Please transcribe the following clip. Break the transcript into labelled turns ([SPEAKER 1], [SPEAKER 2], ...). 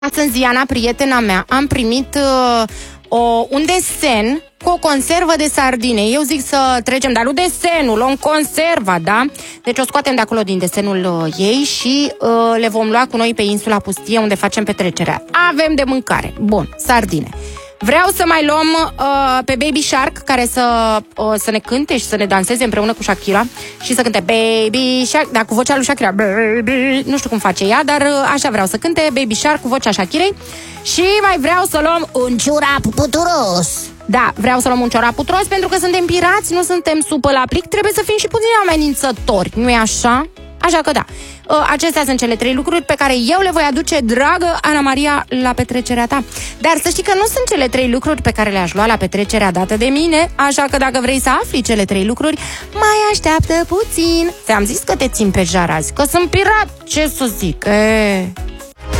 [SPEAKER 1] Sunt Ziana, prietena mea, am primit un desen cu o conservă de sardine. Eu zic să trecem, dar nu desenul, luăm conserva, da? Deci o scoatem de acolo din desenul ei și le vom lua cu noi pe insula pustie unde facem petrecerea. Avem de mâncare. Bun, sardine. Vreau să mai luăm pe Baby Shark, care să ne cânte și să ne danseze împreună cu Shakira și să cânte Baby Shark, dar cu vocea lui Shakira. Baby, nu știu cum face ea, dar așa vreau să cânte Baby Shark cu vocea Shakirei. Și mai vreau să luăm un ciorap puturos. Da, vreau să luăm un ciorap puturos pentru că suntem pirați, nu suntem supă la plic, trebuie să fim și puțin amenințători, nu-i așa? Așa că da, acestea sunt cele 3 lucruri pe care eu le voi aduce, dragă Ana Maria, la petrecerea ta. Dar să știi că nu sunt cele 3 lucruri pe care le-aș lua la petrecerea dată de mine, așa că dacă vrei să afli cele 3 lucruri, mai așteaptă puțin. Ți-am zis că te țin pe jar azi, că sunt pirat, ce să zic,